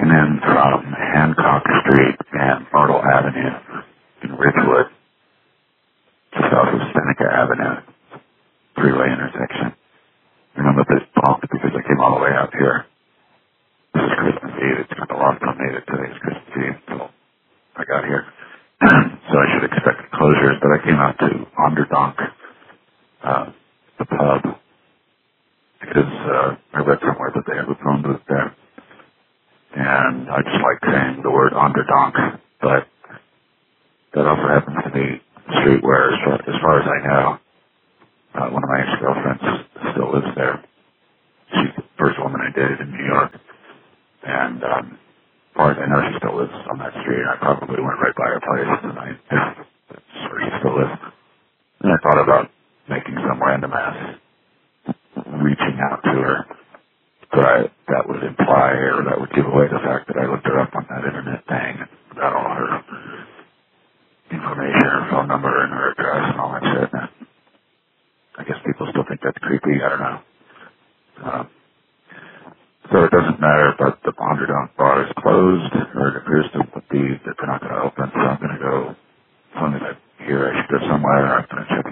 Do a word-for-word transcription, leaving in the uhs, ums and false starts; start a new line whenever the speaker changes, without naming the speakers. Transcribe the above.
came in from Hancock Street and Myrtle Avenue in Ridgewood, just off of Seneca Avenue, three-way intersection. And I'm a bit pumped because I came all the way out here. This is Christmas Eve. It's got the loft on me that today's Christmas Eve until I got here. So I should expect closures, but I came out to Onderdonk, uh, the pub, because uh, I read somewhere that they have a phone booth there. And I just like saying the word Onderdonk, but that also happens to be the street where, as far as, far as I know, uh, one of my ex-girlfriends still lives there. She's the first woman I dated in New York. And um, as far as I know, she still lives on that street. I probably went right by her place tonight. That's where she still lives. And I thought about making some random ass reaching out to her. But I, that would imply, or that would give away the fact that I looked her up on that internet thing and got all her information, her phone number, and her address, and all that shit. And I guess people still think that's creepy. I don't know. Um, so it doesn't matter, but the Onderdonk bar is closed, or it appears to be that they're not going to open. So I'm going to go, as long as I hear I should go somewhere, I'm going to check